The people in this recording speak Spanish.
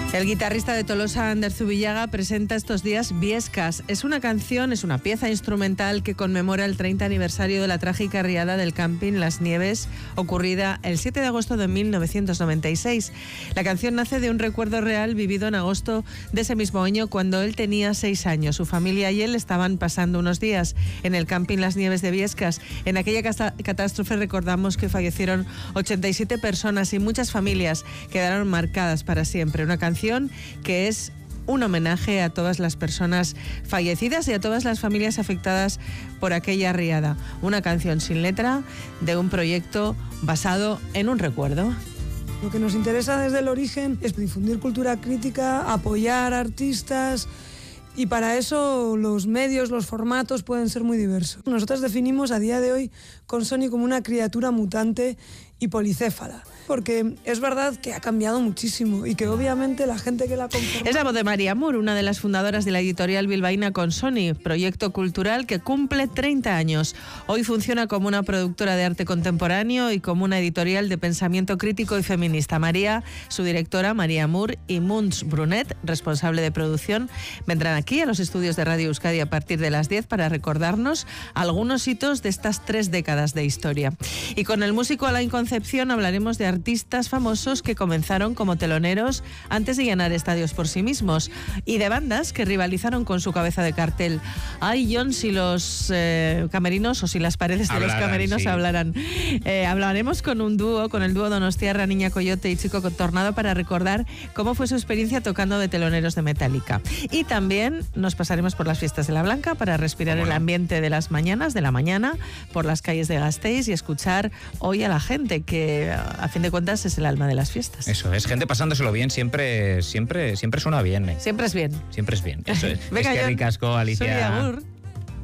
El guitarrista de Tolosa, Ander Zubillaga, presenta estos días Viescas. Es una canción, es una pieza instrumental que conmemora el 30 aniversario de la trágica riada del camping Las Nieves, ocurrida el 7 de agosto de 1996. La canción nace de un recuerdo real vivido en agosto de ese mismo año, cuando él tenía 6 años. Su familia y él estaban pasando unos días en el camping Las Nieves de Viescas. En aquella catástrofe recordamos que fallecieron 87 personas y muchas familias quedaron marcadas para siempre. Una canción que es un homenaje a todas las personas fallecidas y a todas las familias afectadas por aquella riada. Una canción sin letra de un proyecto basado en un recuerdo. Lo que nos interesa desde el origen es difundir cultura crítica, apoyar artistas, y para eso los medios, los formatos pueden ser muy diversos. Nosotros definimos a día de hoy Consoni como una criatura mutante y policéfala, porque es verdad que ha cambiado muchísimo y que obviamente la gente que la conforma... Es la voz de María Mur, una de las fundadoras de la editorial bilbaína Consoni, proyecto cultural que cumple 30 años. Hoy funciona como una productora de arte contemporáneo y como una editorial de pensamiento crítico y feminista. María, su directora, María Mur, y Munts Brunet, responsable de producción, vendrán aquí a los estudios de Radio Euskadi a partir de las 10 para recordarnos algunos hitos de estas 3 décadas de historia. Y con el músico Alain Concepción hablaremos de artistas famosos que comenzaron como teloneros antes de llenar estadios por sí mismos y de bandas que rivalizaron con su cabeza de cartel. Ay, John, si los camerinos o si las paredes de los camerinos hablaran. Hablaremos con el dúo donostiarra Niña Coyote y Chico Tornado para recordar cómo fue su experiencia tocando de teloneros de Metallica. Y también nos pasaremos por las fiestas de la Blanca para respirar el ambiente de las mañanas, de la mañana, por las calles de Gasteiz y escuchar hoy a la gente, que a fin de cuentas es el alma de las fiestas. Eso es, gente pasándoselo bien, siempre suena bien. Siempre es bien. Siempre es bien, eso es. Venga, es que ricasco, Alicia. Soy Agur.